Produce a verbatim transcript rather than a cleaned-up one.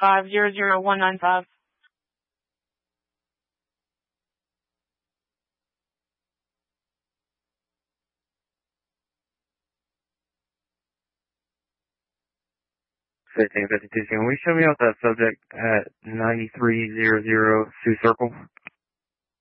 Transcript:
five zero zero one nine five. fifteen fifty-two, can we show me out that subject at ninety-three hundred Sioux Circle?